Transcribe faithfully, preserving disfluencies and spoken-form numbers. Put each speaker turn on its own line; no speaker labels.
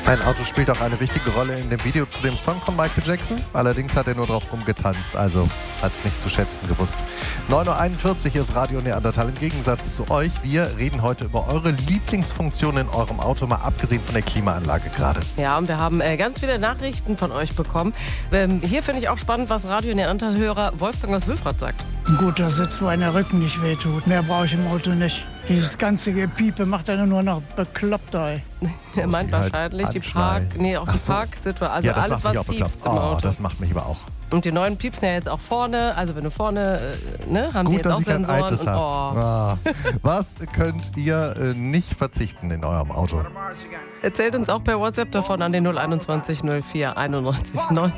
Ein Auto spielt auch eine wichtige Rolle in dem Video zu dem Song von Michael Jackson. Allerdings hat er nur drauf rumgetanzt, also hat es nicht zu schätzen gewusst. neun Uhr einundvierzig ist Radio Neandertal. Im Gegensatz zu euch, wir reden heute über eure Lieblingsfunktion in eurem Auto, mal abgesehen von der Klimaanlage gerade.
Ja, und wir haben äh, ganz viele Nachrichten von euch bekommen. Ähm, hier finde ich auch spannend, was Radio Neandertal-Hörer Wolfgang aus Wülfrath sagt.
Ein guter Sitz, wo einer Rücken nicht wehtut. Mehr brauche ich im Auto nicht. Dieses ganze Gepiepe macht einen nur noch bekloppt, ey.
Er meint
Muss ich halt
wahrscheinlich die Park,
anschnallen.
nee, auch
Ach
die
so.
Parksituation, also
Ja, das
alles,
macht mich
was
auch bekloppt.
piepst im
Oh,
Auto.
das macht mich aber auch.
Und die neuen piepsen ja jetzt auch vorne, also wenn du vorne, äh, ne, haben die
Gut,
jetzt
dass
auch
ich kein
Sensoren.
altes
Und,
habe.
oh.
Ah. Was könnt ihr äh, nicht verzichten in eurem Auto?
Erzählt uns auch per WhatsApp davon an den null einundzwanzig null vier einundneunzig neunzig.